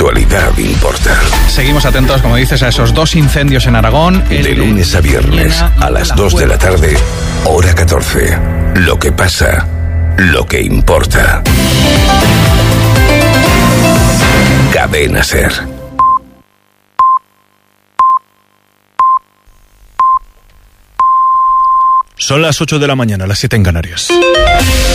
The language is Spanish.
actualidad importa. Seguimos atentos, como dices, a esos 2 incendios en Aragón. De lunes a viernes, a las 2 de la tarde, hora 14. Lo que pasa, lo que importa. Cadena SER. Son las 8 de la mañana, las 7 en Canarias.